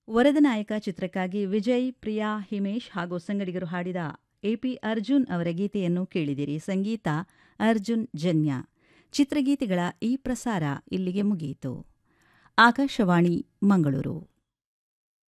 ವರದನಾಯಕ ಚಿತ್ರಕ್ಕಾಗಿ ವಿಜಯ್, ಪ್ರಿಯಾ, ಹಿಮೇಶ್ ಹಾಗೂ ಸಂಗಡಿಗರು ಹಾಡಿದ ಎಪಿ ಅರ್ಜುನ್ ಅವರ ಗೀತೆಯನ್ನು ಕೇಳಿದಿರಿ. ಸಂಗೀತ ಅರ್ಜುನ್ ಜನ್ಯ. ಚಿತ್ರಗೀತೆಗಳ ಈ ಪ್ರಸಾರ ಇಲ್ಲಿಗೆ ಮುಗಿಯಿತು. ಆಕಾಶವಾಣಿ ಮಂಗಳೂರು.